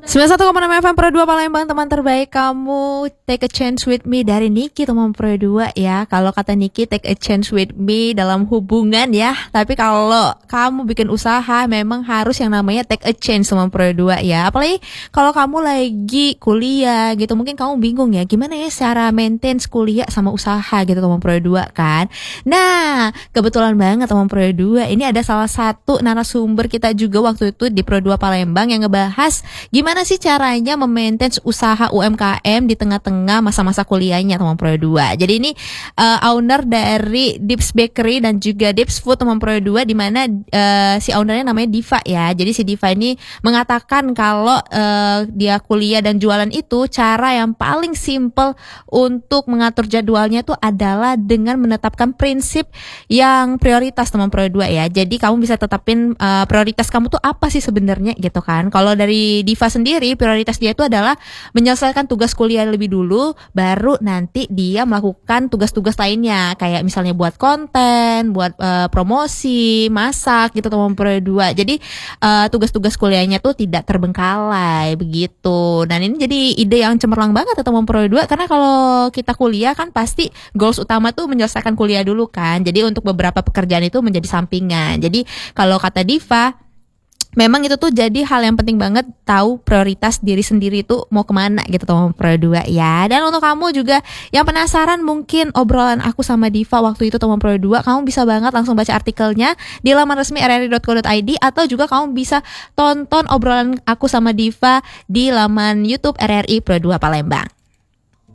91,6 FM Pro 2 Palembang, teman terbaik kamu. Take a chance with me dari Niki, teman Pro 2 ya. Kalau kata Niki, take a chance with me dalam hubungan ya. Tapi kalau kamu bikin usaha, memang harus yang namanya take a chance, teman Pro 2 ya. Apalagi kalau kamu lagi kuliah gitu, mungkin kamu bingung ya, gimana ya cara maintain kuliah sama usaha gitu, teman Pro 2 kan. Nah, kebetulan banget teman Pro 2, ini ada salah satu narasumber kita juga waktu itu di Pro 2 Palembang yang ngebahas gimana sih caranya memaintain usaha UMKM di tengah-tengah masa-masa kuliahnya, teman Pro 2. Jadi ini owner dari Dips Bakery dan juga Dips Food, teman Pro 2, di mana si ownernya namanya Diva ya. Jadi si Diva ini mengatakan kalau dia kuliah dan jualan itu cara yang paling simple untuk mengatur jadwalnya itu adalah dengan menetapkan prinsip yang prioritas, teman Pro 2 ya. Jadi kamu bisa tetapin prioritas kamu tuh apa sih sebenarnya gitu kan. Kalau dari Diva sendiri, prioritas dia itu adalah menyelesaikan tugas kuliah lebih dulu, baru nanti dia melakukan tugas-tugas lainnya, kayak misalnya buat konten, buat promosi, masak gitu, teman Pro 2. Jadi tugas-tugas kuliahnya tuh tidak terbengkalai begitu. Dan ini jadi ide yang cemerlang banget ya, teman Pro 2, karena kalau kita kuliah kan pasti goals utama tuh menyelesaikan kuliah dulu kan. Jadi untuk beberapa pekerjaan itu menjadi sampingan. Jadi kalau kata Diva, memang itu tuh jadi hal yang penting banget, tahu prioritas diri sendiri tuh mau kemana gitu, teman Pro 2 ya. Dan untuk kamu juga yang penasaran mungkin obrolan aku sama Diva waktu itu, teman Pro 2, kamu bisa banget langsung baca artikelnya di laman resmi rri.co.id, atau juga kamu bisa tonton obrolan aku sama Diva di laman YouTube RRI Pro 2 Palembang.